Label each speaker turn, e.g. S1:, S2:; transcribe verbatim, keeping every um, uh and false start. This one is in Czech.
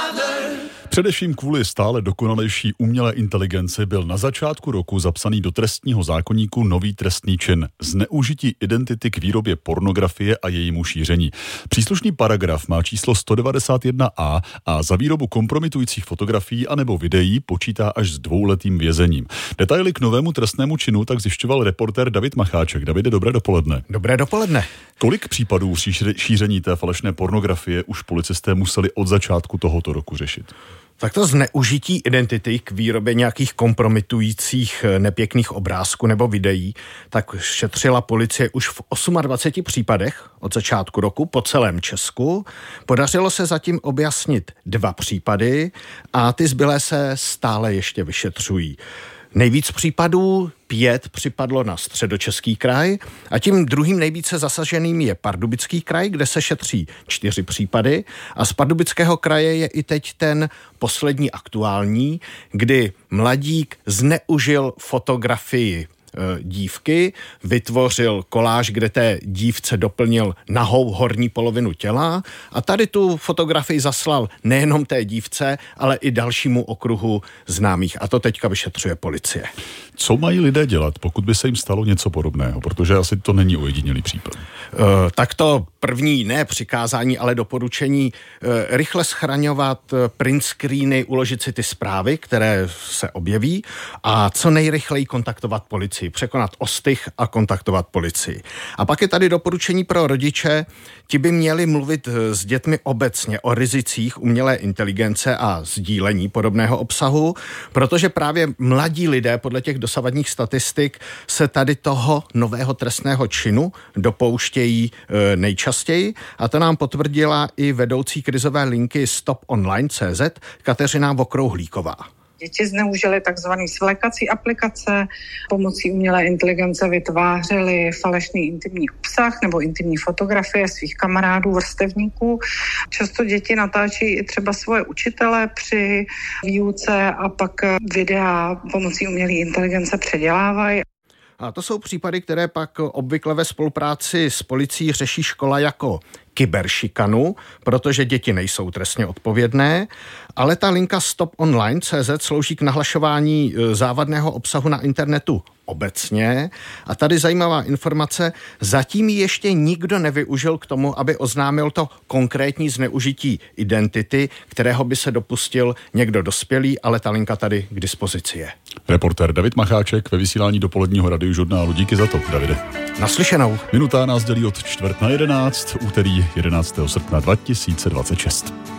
S1: Především kvůli stále dokonalejší umělé inteligenci byl na začátku roku zapsaný do trestního zákoníku nový trestný čin zneužití identity k výrobě pornografie a jejímu šíření. Příslušný paragraf má číslo sto devadesát jedna a a za výrobu kompromitujících fotografií anebo videí počítá až s dvouletým vězením. Detaily k novému trestnému činu tak zjišťoval reportér David Macháček. Davide, dobré dopoledne.
S2: Dobré dopoledne.
S1: Kolik případů šíření té falešné pornografie už policisté museli od začátku tohoto roku řešit?
S2: Tak to zneužití identity k výrobě nějakých kompromitujících nepěkných obrázků nebo videí, tak šetřila policie už v dvaceti osmi případech od začátku roku po celém Česku. Podařilo se zatím objasnit dva případy a ty zbylé se stále ještě vyšetřují. Nejvíc případů, pět, připadlo na Středočeský kraj a tím druhým nejvíce zasaženým je Pardubický kraj, kde se šetří čtyři případy a z Pardubického kraje je i teď ten poslední aktuální, kdy mladík zneužil fotografii dívky, vytvořil koláž, kde té dívce doplnil nahou horní polovinu těla a tady tu fotografii zaslal nejenom té dívce, ale i dalšímu okruhu známých. A to teďka vyšetřuje policie.
S1: Co mají lidé dělat, pokud by se jim stalo něco podobného? Protože asi to není ojedinělý případ.
S2: Uh, tak to první ne přikázání, ale doporučení uh, rychle schraňovat uh, print screeny, uložit si ty zprávy, které se objeví a co nejrychleji kontaktovat policii, překonat ostych a kontaktovat policii. A pak je tady doporučení pro rodiče, ti by měli mluvit uh, s dětmi obecně o rizicích umělé inteligence a sdílení podobného obsahu, protože právě mladí lidé podle těch dosavadních statistik se tady toho nového trestného činu dopouštějí e, nejčastěji a to nám potvrdila i vedoucí krizové linky Stop Online tečka cé zet Kateřina Vokrouhlíková.
S3: Děti zneužily takzvané svlékací aplikace, pomocí umělé inteligence vytvářely falešný intimní obsah nebo intimní fotografie svých kamarádů, vrstevníků. Často děti natáčí i třeba svoje učitele při výuce a pak videa pomocí umělé inteligence předělávají.
S2: A to jsou případy, které pak obvykle ve spolupráci s policií řeší škola jako kyberšikanu, protože děti nejsou trestně odpovědné, ale ta linka Stop Online tečka cé zet slouží k nahlašování závadného obsahu na internetu obecně. A tady zajímavá informace, zatím ji ještě nikdo nevyužil k tomu, aby oznámil to konkrétní zneužití identity, kterého by se dopustil někdo dospělý, ale ta linka tady k dispozici je.
S1: Reportér David Macháček ve vysílání dopoledního radiožurnálu. Díky za to, Davide.
S2: Naslyšenou.
S1: Minuta nás dělí od čtvrt na jedenáct, úterý jedenáctého srpna dva tisíce dvacet šest.